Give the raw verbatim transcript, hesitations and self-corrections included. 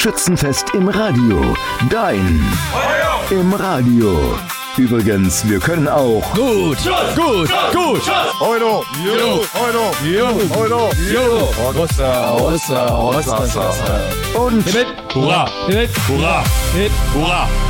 Schützenfest im Radio. Dein Feuer im Radio. Übrigens, wir können auch gut, gut, gut. Euro, Jo, Euro, jo, Euro, jo. Rossa, Rossa, Rossa, Rossa. und Hip, hip, hurra, hip, hurra, hip, hurra.